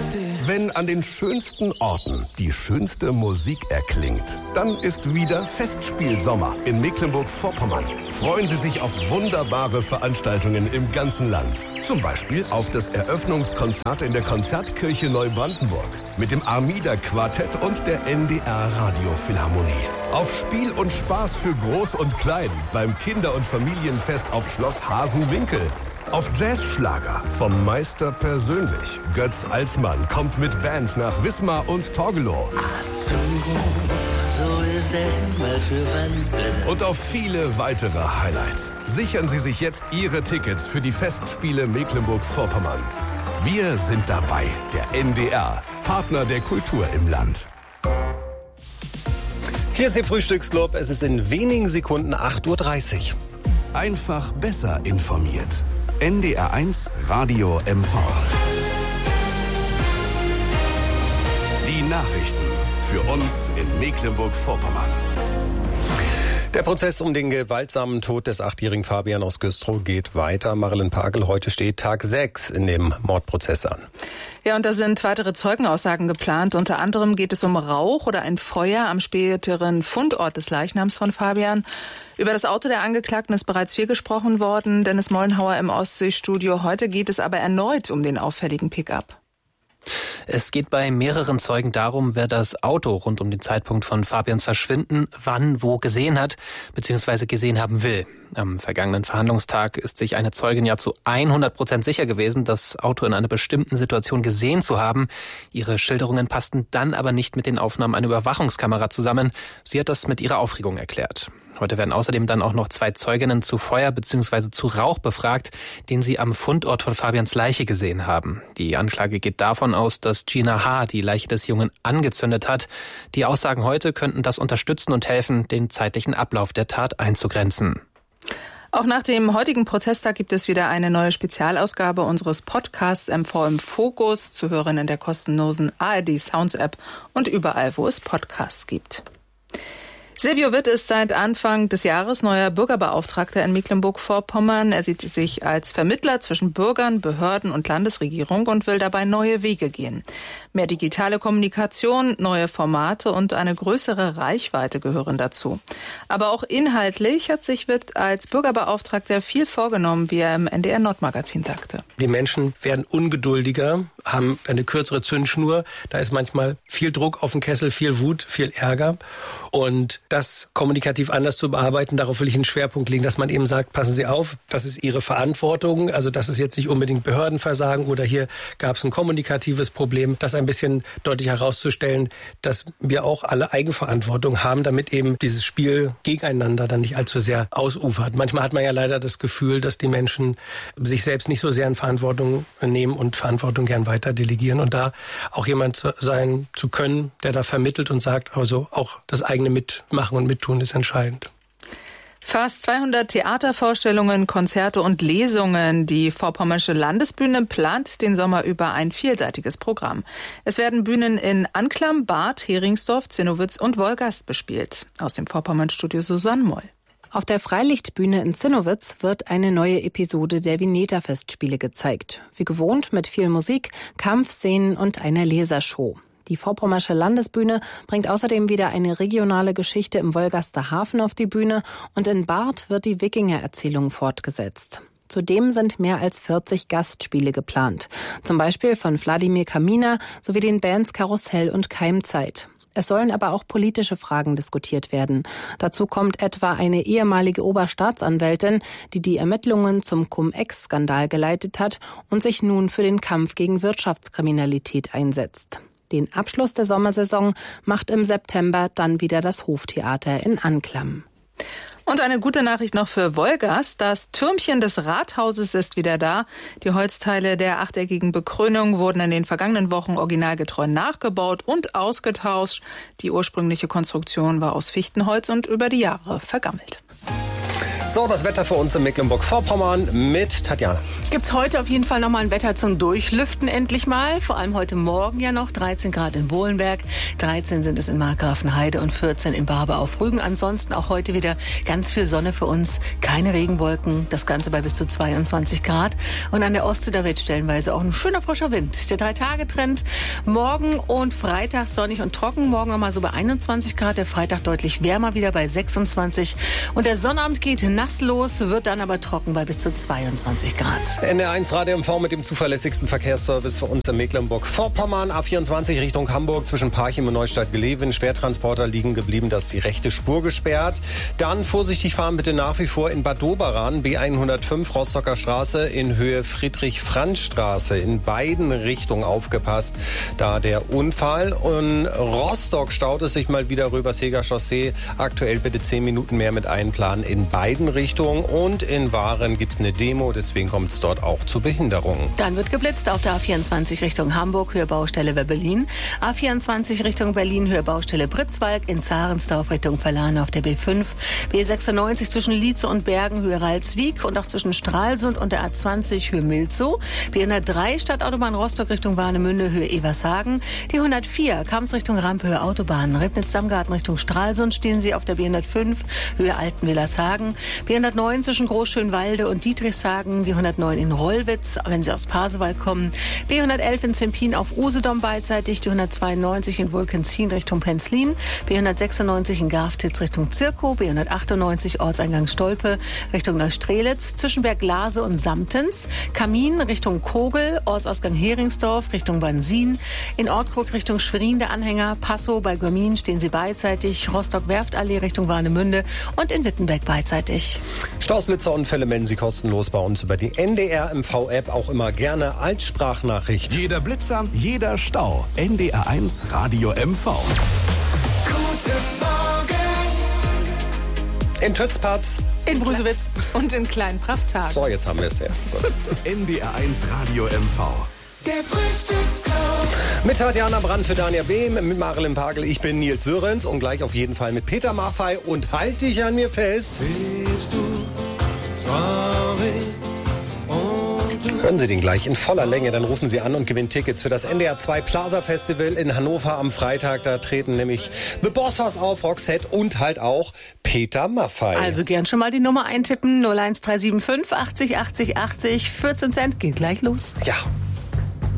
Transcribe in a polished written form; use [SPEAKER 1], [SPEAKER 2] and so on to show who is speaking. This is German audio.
[SPEAKER 1] Wenn an den schönsten Orten die schönste Musik erklingt, dann ist wieder Festspielsommer in Mecklenburg-Vorpommern. Freuen Sie sich auf wunderbare Veranstaltungen im ganzen Land. Zum Beispiel auf das Eröffnungskonzert in der Konzertkirche Neubrandenburg mit dem Armida-Quartett und der NDR-Radiophilharmonie. Auf Spiel und Spaß für Groß und Klein beim Kinder- und Familienfest auf Schloss Hasenwinkel. Auf Jazzschlager vom Meister persönlich. Götz Alsmann kommt mit Band nach Wismar und Torgelow. Und auf viele weitere Highlights. Sichern Sie sich jetzt Ihre Tickets für die Festspiele Mecklenburg-Vorpommern. Wir sind dabei, der NDR, Partner der Kultur im Land.
[SPEAKER 2] Hier ist Ihr Frühstücksclub. Es ist in wenigen Sekunden 8:30 Uhr.
[SPEAKER 1] Einfach besser informiert. NDR1 Radio MV. Die Nachrichten für uns in Mecklenburg-Vorpommern.
[SPEAKER 2] Der Prozess um den gewaltsamen Tod des 8-jährigen Fabian aus Güstrow geht weiter. Marilyn Pakel, heute steht Tag 6 in dem Mordprozess an.
[SPEAKER 3] Ja, und da sind weitere Zeugenaussagen geplant. Unter anderem geht es um Rauch oder ein Feuer am späteren Fundort des Leichnams von Fabian. Über das Auto der Angeklagten ist bereits viel gesprochen worden. Dennis Mollenhauer im Ostseestudio. Heute geht es aber erneut um den auffälligen Pickup.
[SPEAKER 4] Es geht bei mehreren Zeugen darum, wer das Auto rund um den Zeitpunkt von Fabians Verschwinden wann wo gesehen hat bzw. gesehen haben will. Am vergangenen Verhandlungstag ist sich eine Zeugin ja zu 100% sicher gewesen, das Auto in einer bestimmten Situation gesehen zu haben. Ihre Schilderungen passten dann aber nicht mit den Aufnahmen einer Überwachungskamera zusammen. Sie hat das mit ihrer Aufregung erklärt. Heute werden außerdem dann auch noch 2 Zeuginnen zu Feuer bzw. zu Rauch befragt, den sie am Fundort von Fabians Leiche gesehen haben. Die Anklage geht davon aus, dass Gina H. die Leiche des Jungen angezündet hat. Die Aussagen heute könnten das unterstützen und helfen, den zeitlichen Ablauf der Tat einzugrenzen.
[SPEAKER 3] Auch nach dem heutigen Prozesstag gibt es wieder eine neue Spezialausgabe unseres Podcasts MV im Fokus, zu hören in der kostenlosen ARD Sounds App und überall, wo es Podcasts gibt. Silvio Witt ist seit Anfang des Jahres neuer Bürgerbeauftragter in Mecklenburg-Vorpommern. Er sieht sich als Vermittler zwischen Bürgern, Behörden und Landesregierung und will dabei neue Wege gehen. Mehr digitale Kommunikation, neue Formate und eine größere Reichweite gehören dazu. Aber auch inhaltlich hat sich Witt als Bürgerbeauftragter viel vorgenommen, wie er im NDR Nordmagazin sagte.
[SPEAKER 5] Die Menschen werden ungeduldiger, haben eine kürzere Zündschnur. Da ist manchmal viel Druck auf den Kessel, viel Wut, viel Ärger. Und das kommunikativ anders zu bearbeiten, darauf will ich einen Schwerpunkt legen, dass man eben sagt, passen Sie auf, das ist Ihre Verantwortung. Also das ist jetzt nicht unbedingt Behördenversagen oder hier gab es ein kommunikatives Problem. Das ein bisschen deutlich herauszustellen, dass wir auch alle Eigenverantwortung haben, damit eben dieses Spiel gegeneinander dann nicht allzu sehr ausufert. Manchmal hat man ja leider das Gefühl, dass die Menschen sich selbst nicht so sehr in Verantwortung nehmen und Verantwortung gern weiter delegieren. Und da auch jemand sein zu können, der da vermittelt und sagt, also auch das eigene Mitmachen und Mittun ist entscheidend.
[SPEAKER 3] Fast 200 Theatervorstellungen, Konzerte und Lesungen. Die Vorpommersche Landesbühne plant den Sommer über ein vielseitiges Programm. Es werden Bühnen in Anklam, Barth, Heringsdorf, Zinnowitz und Wolgast bespielt. Aus dem Vorpommernstudio Susanne Moll.
[SPEAKER 6] Auf der Freilichtbühne in Zinnowitz wird eine neue Episode der Vineta-Festspiele gezeigt. Wie gewohnt mit viel Musik, Kampfszenen und einer Lesershow. Die Vorpommersche Landesbühne bringt außerdem wieder eine regionale Geschichte im Wolgaster Hafen auf die Bühne und in Barth wird die Wikinger-Erzählung fortgesetzt. Zudem sind mehr als 40 Gastspiele geplant, zum Beispiel von Wladimir Kaminer sowie den Bands Karussell und Keimzeit. Es sollen aber auch politische Fragen diskutiert werden. Dazu kommt etwa eine ehemalige Oberstaatsanwältin, die die Ermittlungen zum Cum-Ex-Skandal geleitet hat und sich nun für den Kampf gegen Wirtschaftskriminalität einsetzt. Den Abschluss der Sommersaison macht im September dann wieder das Hoftheater in Anklam.
[SPEAKER 3] Und eine gute Nachricht noch für Wolgast. Das Türmchen des Rathauses ist wieder da. Die Holzteile der achteckigen Bekrönung wurden in den vergangenen Wochen originalgetreu nachgebaut und ausgetauscht. Die ursprüngliche Konstruktion war aus Fichtenholz und über die Jahre vergammelt.
[SPEAKER 2] So. So, das Wetter für uns in Mecklenburg-Vorpommern mit Tatjana.
[SPEAKER 7] Gibt's heute auf jeden Fall nochmal ein Wetter zum Durchlüften endlich mal. Vor allem heute Morgen ja noch 13 Grad in Bohlenberg, 13 sind es in Markgrafenheide und 14 in Barbe auf Rügen. Ansonsten auch heute wieder ganz viel Sonne für uns, keine Regenwolken, das Ganze bei bis zu 22 Grad. Und an der Ostsee, da weht stellenweise auch ein schöner frischer Wind. Der 3-Tage-Trend morgen und Freitag sonnig und trocken. Morgen nochmal so bei 21 Grad, der Freitag deutlich wärmer wieder bei 26. Und der Sonnabend geht nass los, wird dann aber trocken bei bis zu 22 Grad.
[SPEAKER 2] NDR1 Radio MV mit dem zuverlässigsten Verkehrsservice für uns in Mecklenburg-Vorpommern. A24 Richtung Hamburg zwischen Parchim und Neustadt-Glewen. Schwertransporter liegen geblieben, das ist die rechte Spur gesperrt. Dann vorsichtig fahren bitte nach wie vor in Bad Doberan, B105 Rostocker Straße in Höhe Friedrich-Franz-Straße. In beiden Richtungen aufgepasst, da der Unfall. Und Rostock staut es sich mal wieder rüber Seger Chaussee. Aktuell bitte 10 Minuten mehr mit einplanen in beiden Richtungen. Und in Waren gibt es eine Demo, deswegen kommt es dort auch zu Behinderungen.
[SPEAKER 7] Dann wird geblitzt auf der A24 Richtung Hamburg, Höhe Baustelle Berlin. A24 Richtung Berlin, Höhe Baustelle Britzwalk. In Zarensdorf Richtung Verlane auf der B5. B96 zwischen Lietze und Bergen, Höhe Ralswiek. Und auch zwischen Stralsund und der A20, Höhe Milzow. B103 Stadtautobahn Rostock Richtung Warnemünde, Höhe Evershagen. Die 104 Kams Richtung Rampe, Höhe Autobahn. Ribnitz-Dammgarten Richtung Stralsund stehen Sie auf der B105, Höhe Altenwillershagen. B109 zwischen Großschönwalde und Dietrichshagen. Die 109 in Rollwitz, wenn Sie aus Pasewalk kommen. B111 in Zempin auf Usedom beidseitig. Die 192 in Wulkenzien Richtung Penzlin. B196 in Garftitz Richtung Zirkow. B198 Ortseingang Stolpe Richtung Neustrelitz. Zwischen Berglase und Samtens. Kamin Richtung Kogel. Ortsausgang Heringsdorf Richtung Bansin. In Ortkrug Richtung Schwerin der Anhänger. Passow bei Görmin stehen Sie beidseitig. Rostock-Werftallee Richtung Warnemünde. Und in Wittenberg beidseitig.
[SPEAKER 2] Stausblitzerunfälle melden Sie kostenlos bei uns über die NDR MV-App, auch immer gerne als Sprachnachricht.
[SPEAKER 1] Jeder Blitzer, jeder Stau. NDR1 Radio MV.
[SPEAKER 8] Guten Morgen.
[SPEAKER 2] In Tützpatz.
[SPEAKER 3] In Brusewitz und in Kleinprachthagen.
[SPEAKER 2] So, jetzt haben wir es ja. Gut.
[SPEAKER 1] NDR1 Radio MV.
[SPEAKER 8] Der Frühstücksclub.
[SPEAKER 2] Mit Tatjana Brandt für Daniel Behm, mit Marilyn Pagel, ich bin Nils Sörenz und gleich auf jeden Fall mit Peter Maffay und halt dich an mir fest. Hören Sie den gleich in voller Länge, dann rufen Sie an und gewinnen Tickets für das NDR 2 Plaza Festival in Hannover am Freitag. Da treten nämlich The Boss Hoss auf, Roxette und halt auch Peter Maffay.
[SPEAKER 7] Also gern schon mal die Nummer eintippen, 01375 80 80 80, 14 Cent, geht gleich los.
[SPEAKER 2] Ja.